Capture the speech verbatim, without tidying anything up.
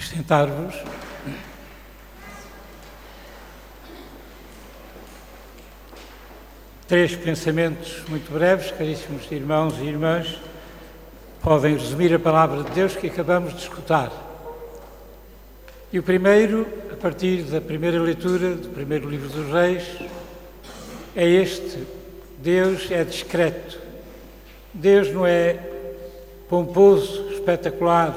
Sentar-vos. Três pensamentos muito breves, caríssimos irmãos e irmãs, podem resumir a palavra de Deus que acabamos de escutar. E o primeiro, a partir da primeira leitura do primeiro livro dos Reis, é este: Deus é discreto. Deus não é pomposo, espetacular,